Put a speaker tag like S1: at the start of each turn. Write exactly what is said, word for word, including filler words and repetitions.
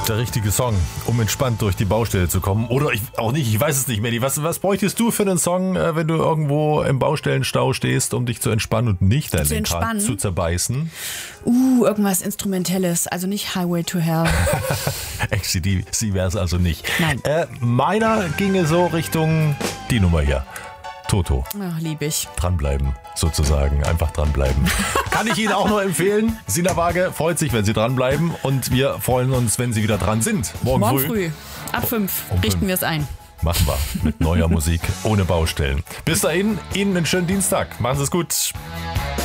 S1: Der richtige Song, um entspannt durch die Baustelle zu kommen. Oder ich, auch nicht, ich weiß es nicht, Melli. Was, was bräuchtest du für einen Song, äh, wenn du irgendwo im Baustellenstau stehst, um dich zu entspannen und nicht dein Lenkrad zu zerbeißen?
S2: Uh, irgendwas Instrumentelles, also nicht Highway to Hell.
S1: A C D C wäre es also nicht.
S2: Nein.
S1: Äh, meiner ginge so Richtung die Nummer hier. Toto.
S2: Ach, lieb ich.
S1: Dranbleiben, sozusagen. Einfach dranbleiben. Kann ich Ihnen auch nur empfehlen. Sina Waage freut sich, wenn Sie dranbleiben. Und wir freuen uns, wenn Sie wieder dran sind. Morgen,
S2: Morgen
S1: früh.
S2: früh. Ab fünf
S1: Um
S2: richten
S1: fünf.
S2: wir es ein.
S1: Machen wir. Mit neuer Musik ohne Baustellen. Bis dahin, Ihnen einen schönen Dienstag. Machen Sie es gut.